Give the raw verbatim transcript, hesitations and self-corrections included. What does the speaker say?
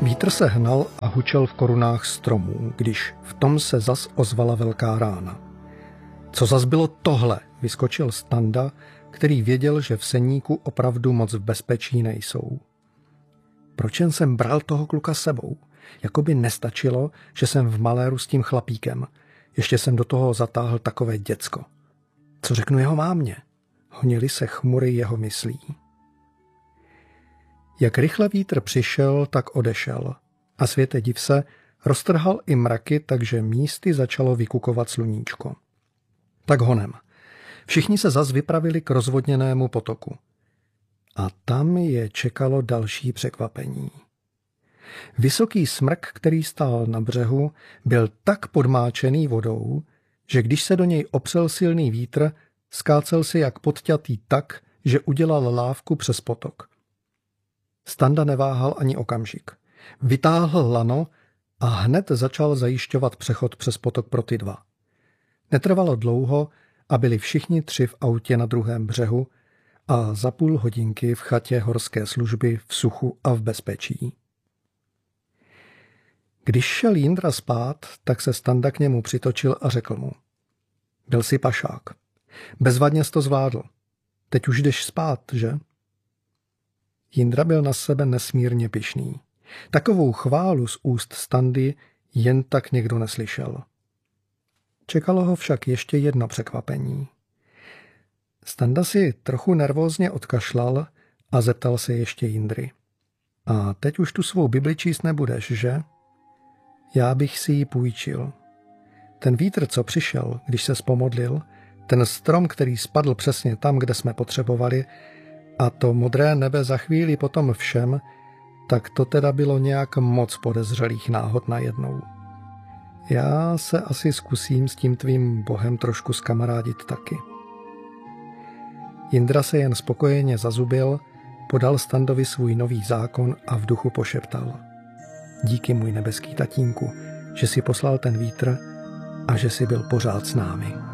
Vítr se hnal a hučel v korunách stromů, když v tom se zas ozvala velká rána. Co zas bylo tohle? Vyskočil Standa, který věděl, že v Seníku opravdu moc v bezpečí nejsou. Proč jen jsem bral toho kluka sebou? Jakoby nestačilo, že jsem v maléru s tím chlapíkem. Ještě jsem do toho zatáhl takové děcko. Co řeknu jeho mámě? Honily se chmury jeho myslí. Jak rychle vítr přišel, tak odešel. A světe div se, roztrhal i mraky, takže místy začalo vykukovat sluníčko. Tak honem. Všichni se zas vypravili k rozvodněnému potoku. A tam je čekalo další překvapení. Vysoký smrk, který stál na břehu, byl tak podmáčený vodou, že když se do něj opřel silný vítr, skácel si jak podťatý tak, že udělal lávku přes potok. Standa neváhal ani okamžik. Vytáhl lano a hned začal zajišťovat přechod přes potok pro ty dva. Netrvalo dlouho a byli všichni tři v autě na druhém břehu a za půl hodinky v chatě horské služby v suchu a v bezpečí. Když šel Jindra spát, tak se Standa k němu přitočil a řekl mu: Byl jsi pašák. Bezvadně jsi to zvládl. Teď už jdeš spát, že? Jindra byl na sebe nesmírně pyšný. Takovou chválu z úst Standy jen tak někdo neslyšel. Čekalo ho však ještě jedno překvapení. Standa si trochu nervózně odkašlal a zeptal se ještě Jindry. A teď už tu svou Bibli číst nebudeš, že? Já bych si ji půjčil. Ten vítr, co přišel, když se spomodlil, ten strom, který spadl přesně tam, kde jsme potřebovali, a to modré nebe za chvíli potom všem, tak to teda bylo nějak moc podezřelých náhod najednou. Já se asi zkusím s tím tvým bohem trošku zkamarádit taky. Jindra se jen spokojeně zazubil, podal Standovi svůj nový zákon a v duchu pošeptal: Díky, můj nebeský tatínku, že jsi poslal ten vítr a že jsi byl pořád s námi.